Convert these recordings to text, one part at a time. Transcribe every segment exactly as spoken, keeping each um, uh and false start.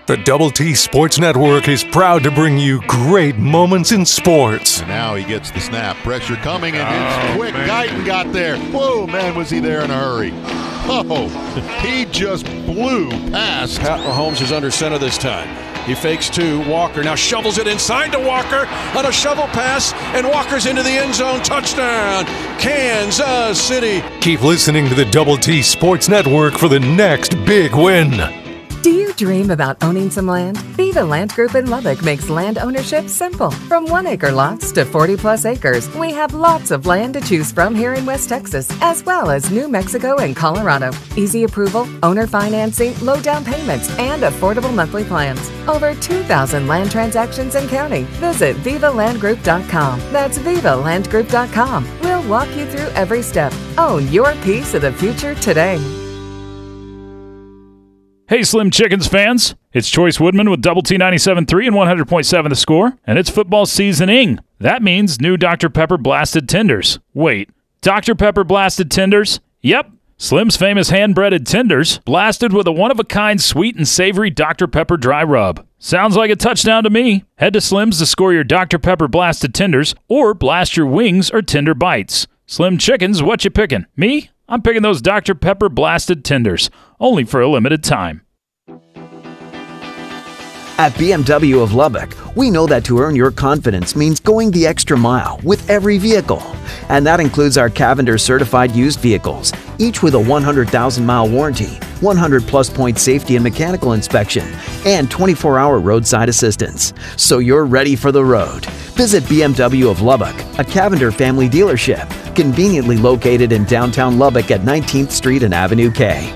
The Double T Sports Network is proud to bring you great moments in sports. And now he gets the snap. Pressure coming, and it's quick. Guyton got there. Whoa, man, was he there in a hurry. Oh, he just blew past. Pat Mahomes is under center this time. He fakes to Walker. Now shovels it inside to Walker on a shovel pass, and Walker's into the end zone. Touchdown, Kansas City. Keep listening to the Double T Sports Network for the next big win. Do you dream about owning some land? Viva Land Group in Lubbock makes land ownership simple. From one acre lots to forty plus acres, we have lots of land to choose from here in West Texas, as well as New Mexico and Colorado. Easy approval, owner financing, low down payments, and affordable monthly plans. Over two thousand land transactions and counting. Visit viva land group dot com. That's viva land group dot com. We'll walk you through every step. Own your piece of the future today. Hey, Slim Chickens fans. It's Choice Woodman with Double T ninety-seven point three and one hundred point seven The Score, and it's football seasoning. That means new Doctor Pepper Blasted Tenders. Wait, Doctor Pepper Blasted Tenders? Yep, Slim's famous hand-breaded tenders, blasted with a one-of-a-kind sweet and savory Doctor Pepper dry rub. Sounds like a touchdown to me. Head to Slim's to score your Doctor Pepper Blasted Tenders, or blast your wings or tender bites. Slim Chickens, what you picking? Me? I'm picking those Doctor Pepper Blasted Tenders, only for a limited time. At B M W of Lubbock, we know that to earn your confidence means going the extra mile with every vehicle. And that includes our Cavender certified used vehicles, each with a one hundred thousand mile warranty, one hundred plus point safety and mechanical inspection, and twenty-four hour roadside assistance. So you're ready for the road. Visit B M W of Lubbock, a Cavender family dealership, conveniently located in downtown Lubbock at nineteenth Street and Avenue K.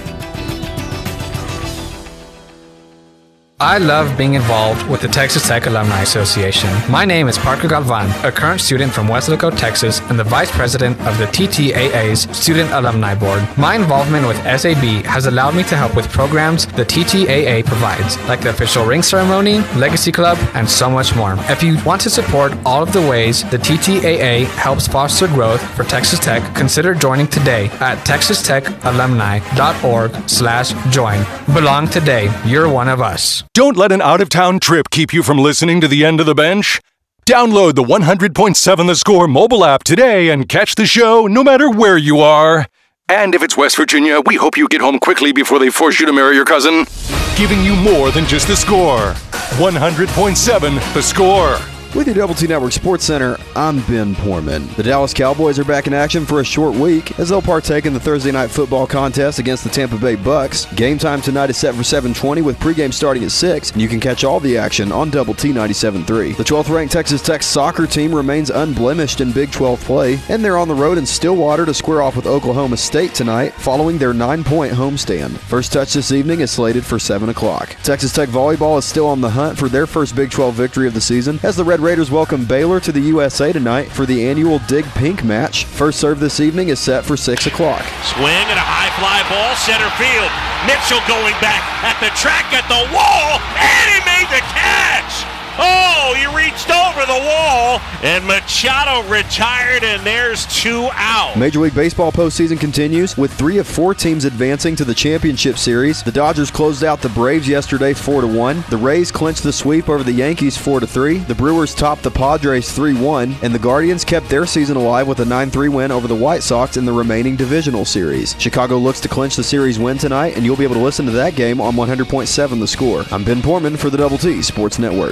I love being involved with the Texas Tech Alumni Association. My name is Parker Galvan, a current student from Weslaco, Texas, and the Vice President of the T T A A's Student Alumni Board. My involvement with S A B has allowed me to help with programs the T T A A provides, like the official ring ceremony, Legacy Club, and so much more. If you want to support all of the ways the T T A A helps foster growth for Texas Tech, consider joining today at texas tech alumni dot org slash join. Belong today. You're one of us. Don't let an out-of-town trip keep you from listening to the end of the bench. Download the one hundred point seven The Score mobile app today and catch the show no matter where you are. And if it's West Virginia, we hope you get home quickly before they force you to marry your cousin. Giving you more than just The Score. one hundred point seven The Score. With your Double T Network Sports Center, I'm Ben Poorman. The Dallas Cowboys are back in action for a short week as they'll partake in the Thursday night football contest against the Tampa Bay Bucks. Game time tonight is set for seven twenty with pregame starting at six, and you can catch all the action on Double T ninety-seven point three. The twelfth ranked Texas Tech soccer team remains unblemished in Big twelve play, and they're on the road in Stillwater to square off with Oklahoma State tonight following their nine-point homestand. First touch this evening is slated for seven o'clock. Texas Tech volleyball is still on the hunt for their first Big twelve victory of the season as the Red Raiders welcome Baylor to the U S A tonight for the annual Dig Pink match. First serve this evening is set for six o'clock. Swing and a high fly ball, center field. Mitchell going back at the track, at the wall, and he made the catch! Oh, he reached over the wall, and Machado retired, and there's two out. Major League Baseball postseason continues with three of four teams advancing to the championship series. The Dodgers closed out the Braves yesterday four to one. The Rays clinched the sweep over the Yankees four to three. The Brewers topped the Padres three one, and the Guardians kept their season alive with a nine three win over the White Sox in the remaining divisional series. Chicago looks to clinch the series win tonight, and you'll be able to listen to that game on one hundred point seven The Score. I'm Ben Poorman for the Double T Sports Network.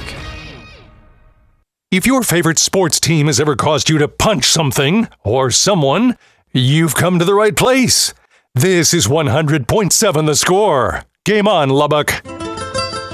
If your favorite sports team has ever caused you to punch something or someone, you've come to the right place. This is one hundred point seven The Score. Game on, Lubbock.